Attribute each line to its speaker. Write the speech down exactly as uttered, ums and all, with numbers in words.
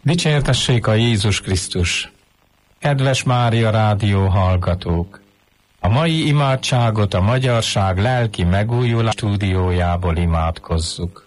Speaker 1: Dicsértessék a Jézus Krisztus! Kedves Mária rádió hallgatók! A mai imádságot a Magyarság lelki megújulás stúdiójából imádkozzuk.